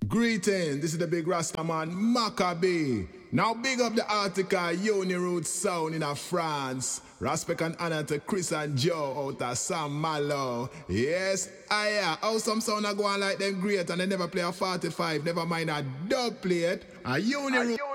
Greetings, this is the big Rastaman Maccabee. Now big up the article Uniroot Sound in a France. Respect and honor to Chris and Joe out of Sam Malo. Yes, how some sound are going like them great and they never play a 45, never mind a dub plate. A Uniroot.